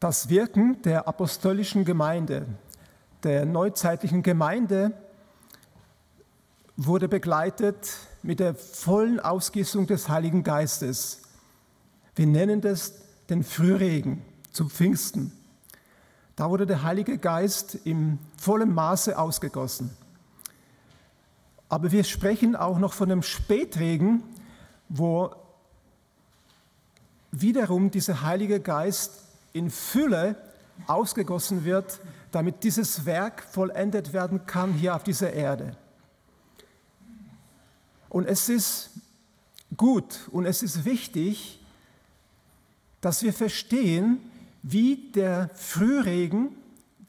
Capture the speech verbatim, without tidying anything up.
Das Wirken der apostolischen Gemeinde, der neuzeitlichen Gemeinde, wurde begleitet mit der vollen Ausgießung des Heiligen Geistes. Wir nennen das den Frühregen zu Pfingsten. Da wurde der Heilige Geist im vollen Maße ausgegossen. Aber wir sprechen auch noch von einem Spätregen, wo wiederum dieser Heilige Geist in Fülle ausgegossen wird, damit dieses Werk vollendet werden kann hier auf dieser Erde. Und es ist gut und es ist wichtig, dass wir verstehen, wie der Frühregen